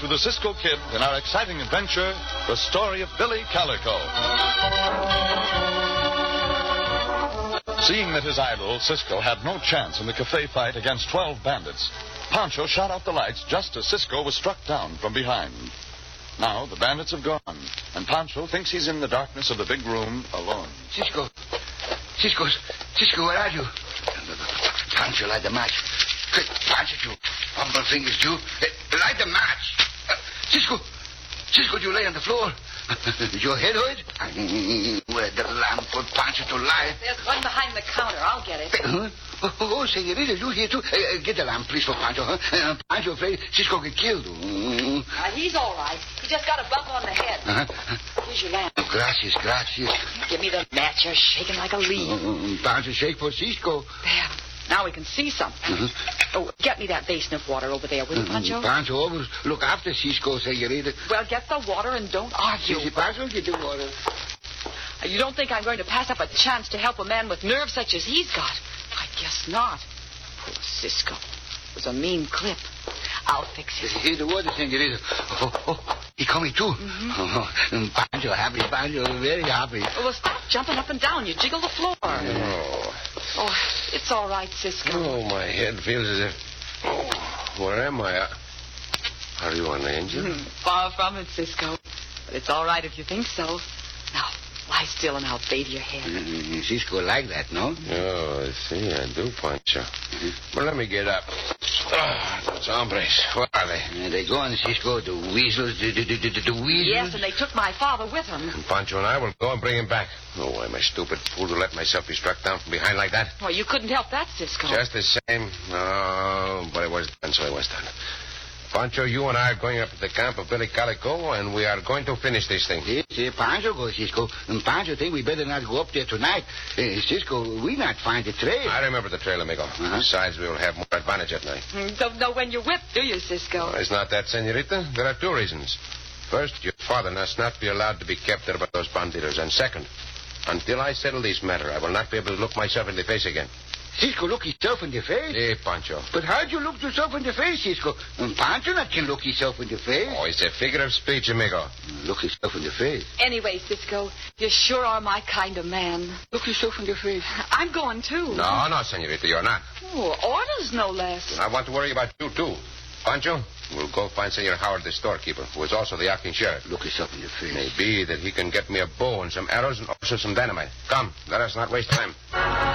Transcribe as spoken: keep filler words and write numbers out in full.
to the Cisco Kid in our exciting adventure, The Story of Billy Calico. Seeing that his idol, Cisco, had no chance in the cafe fight against twelve bandits, Pancho shot out the lights just as Cisco was struck down from behind. Now the bandits have gone, and Pancho thinks he's in the darkness of the big room alone. Cisco. Cisco. Cisco, where are you? Pancho, light the match. Quick, Pancho, you. Humble fingers, you. Uh, light the match. Uh, Cisco. Cisco, you lay on the floor. Your head hurt? Where the lamp for Pancho to lie? There's one behind the counter. I'll get it. Huh? Oh, oh, senorita, you here too? Uh, get the lamp, please, for Pancho, huh? Uh, Pancho afraid Cisco get killed. Mm. Uh, he's all right. He just got a bump on the head. Uh-huh. Here's your lamp. Gracias, gracias. Give me the match. You're shaking like a leaf. Uh, Pancho, shake for Cisco. There. Now we can see something. Uh-huh. Oh, get me that basin of water over there, will you, Pancho? Uh, Pancho, always look after Cisco, senorita. Well, get the water and don't argue. Si, si, Pancho, get the water. You don't think I'm going to pass up a chance to help a man with nerves such as he's got? I guess not. Poor Cisco. It was a mean clip. I'll fix it. Here's the water, senorita. Oh, oh, he coming too. Mm-hmm. Oh, Pancho happy, Pancho very happy. Well, stop jumping up and down. You jiggle the floor. Oh. Oh, it's all right, Cisco. Oh, my head feels as if... Oh, where am I? Are you an angel? Mm, far from it, Cisco. But it's all right if you think so. Now, lie still and I'll bathe your head. Mm, Cisco like that, no? Oh, I see. I do, Pancho. Mm-hmm. Well, let me get up. Oh, those hombres. Where are they? Uh, they gone, Cisco. The weasels, the, the, the, the, the weasels. Yes, and they took my father with them. And Pancho and I will go and bring him back. Oh, I'm a stupid fool to let myself be struck down from behind like that. Well, you couldn't help that, Cisco. Just the same. Oh, but it was done, so it was done. Pancho, you and I are going up to the camp of Billy Calico, and we are going to finish this thing. Yes, yes, Pancho go, Cisco. And Pancho think we better not go up there tonight. Uh, Cisco, we not find the trail. I remember the trail, amigo. Uh-huh. Besides, we will have more advantage at night. Mm, don't know when you're whipped, do you, Cisco? Oh, it's not that, senorita. There are two reasons. First, your father must not be allowed to be kept there by those banditos. And second, until I settle this matter, I will not be able to look myself in the face again. Cisco look himself in the face? Hey, Pancho. But how'd you look yourself in the face, Cisco? And Pancho not can look himself in the face. Oh, it's a figure of speech, amigo. Look himself in the face. Anyway, Cisco, you sure are my kind of man. Look yourself in the face. I'm going, too. No, no, senorita, you're not. Oh, orders, no less. I want to worry about you, too. Pancho, we'll go find Senor Howard, the storekeeper, who is also the acting sheriff. Look yourself in the face. Maybe that he can get me a bow and some arrows and also some dynamite. Come, let us not waste time.